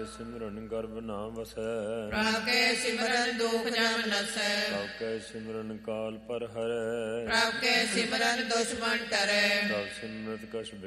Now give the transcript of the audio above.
ਸਿਮਰਨ ਗਰਭ ਨਾ ਵਸੈ। ਪ੍ਰਭ ਕੇ ਸਿਮਰਨ ਦੁਖ ਜਮ ਨਸੈ। ਪ੍ਰਭ ਕੈ ਸਿਮਰਨ ਕਾਲ ਪਰ ਹਰੈ। ਪ੍ਰਭ ਕੇ ਸਿਮਰਨ ਦੁਸ਼ਮਨ ਟਰੈ। ਪ੍ਰਭ ਸਿਮਰਤ ਕਛ